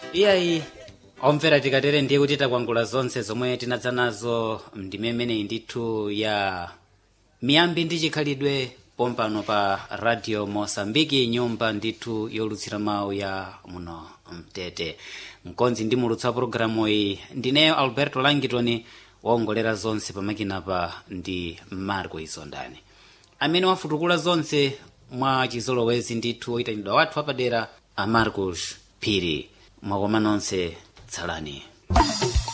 iyayi omvera tikatere ndiye kuti takwangula zonse zomwe tinadza nazo ndimemene ndithu ya miyambi ndi chikhalidwe pompano pa radio Mosambiki, nyumba ndithu yolutsira mawu ya muno mtete. Mkonzi ndi mulutsa programu iyi ndineyo Alberto Langitoni, waongolera zonse pamakinapa ndi Marco Isondani amene wafutukula zonse mwa chizolowezi ndithu oyitanidwa wathu apadera a Marcos Phiri. Mwakoma nonse, tsalani.